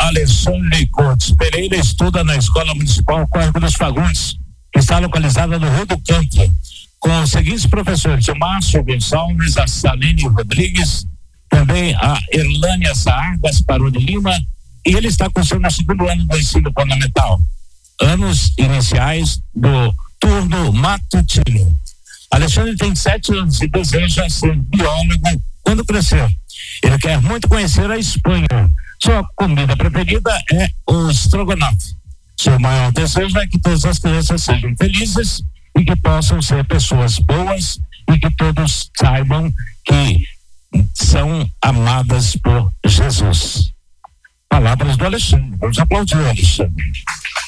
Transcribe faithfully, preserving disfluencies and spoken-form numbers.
Alexandre Cortes Pereira estuda na Escola Municipal Córrego dos Fagundes, que está localizada no Rio do Canto, com os seguintes professores: o Márcio Gonçalves, a Saline Rodrigues, também a Erlânia Saar Gasparoni Lima, e ele está cursando no segundo ano do ensino fundamental, anos iniciais do turno matutino. Alexandre tem sete anos e deseja ser biólogo quando crescer. Ele quer muito conhecer a Espanha. Sua comida preferida é o estrogonofe. Seu maior desejo é que todas as crianças sejam felizes e que possam ser pessoas boas e que todos saibam que são amadas por Jesus. Palavras do Alexandre. Vamos aplaudir o Alexandre.